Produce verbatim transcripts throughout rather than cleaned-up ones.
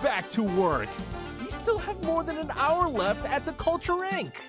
back to work. We still have more than an hour left at the Culture Incorporated.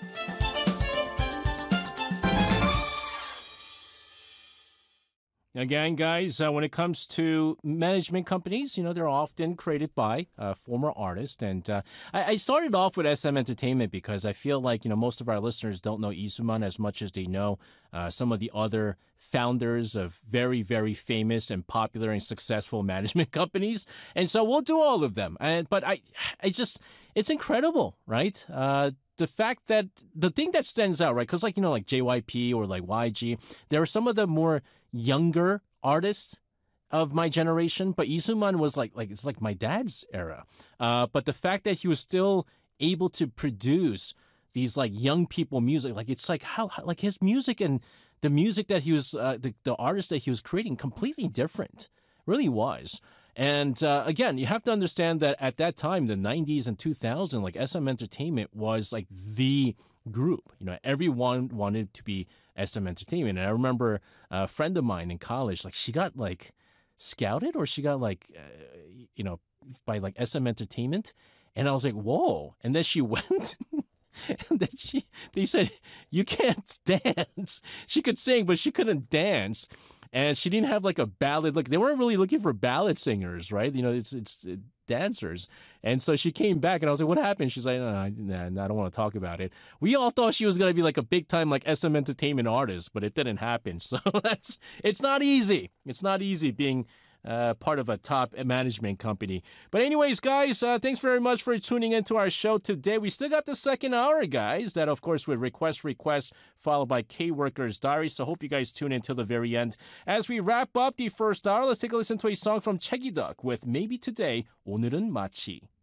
Again, guys, uh, when it comes to management companies, you know, they're often created by uh, former artists. And uh, I, I started off with S M Entertainment because I feel like, you know, most of our listeners don't know Lee Soo-man as much as they know uh, some of the other founders of very, very famous and popular and successful management companies. And so we'll do all of them. And But I, I just, it's incredible, right? Uh The fact that the thing that stands out, right? Because like, you know, like J Y P or like Y G, there are some of the more younger artists of my generation, but Lee Soo-man was like, like it's like my dad's era. Uh, but the fact that he was still able to produce these like young people music, like it's like how, how like his music and the music that he was, uh, the, the artist that he was creating, completely different, really was. And uh, again, you have to understand that at that time, the nineties and two thousand, like S M Entertainment was like the group. You know, everyone wanted to be S M Entertainment. And I remember a friend of mine in college, like she got like scouted or she got like, uh, you know, by like S M Entertainment. And I was like, whoa. And then she went. And then she, they said, you can't dance. She could sing, but she couldn't dance. And she didn't have like a ballad. Like they weren't really looking for ballad singers, right? You know, it's it's uh, dancers. And so she came back, and I was like, "What happened?" She's like, "No, I, nah, I don't want to talk about it." We all thought she was gonna be like a big time like S M Entertainment artist, but it didn't happen. So that's it's not easy. It's not easy being uh, part of a top management company. But anyways, guys, uh, thanks very much for tuning into our show today. We still got the second hour, guys. That, of course, with Request Request, followed by K-Worker's Diary. So hope you guys tune in till the very end. As we wrap up the first hour, let's take a listen to a song from Cheggy Duck with Maybe Today, 오늘은 마치.